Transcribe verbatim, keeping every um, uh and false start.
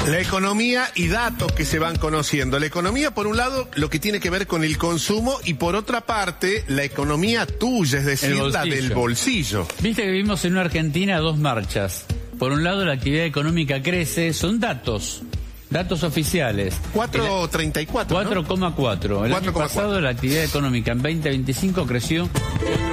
La economía y datos que se van conociendo. La economía, por un lado, lo que tiene que ver con el consumo, y por otra parte, la economía tuya, es decir, la del bolsillo. Viste que vivimos en una Argentina dos marchas. Por un lado, la actividad económica crece, son datos. Datos oficiales. cuatro coma treinta y cuatro, cuatro coma cuatro. El año pasado la actividad económica en veinte veinticinco creció